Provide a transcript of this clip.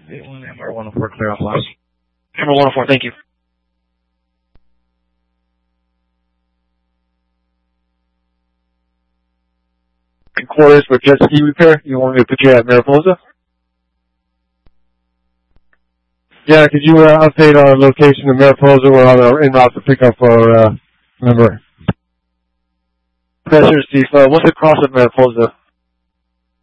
Number 104, clear off last. Number 104, thank you. Quarters for jet ski repair. You want me to put you at Mariposa? Yeah, could you update our location in Mariposa? We're on our en route to pick up our member. Pressure, Steve. What's the cross at Mariposa?